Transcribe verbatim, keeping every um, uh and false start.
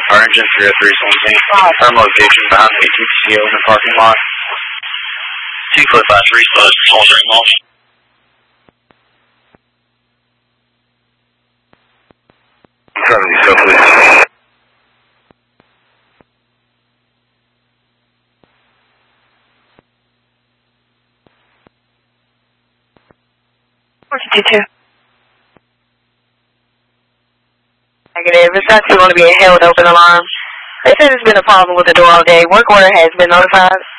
Our engine three oh three something. Firm location behind the T P C O in the parking lot. two foot by three foot, smoldering off. seventy, so please. forty-two. Negative. It's actually going to be a held open alarm. They said there's been a problem with the door all day. Work order has been notified.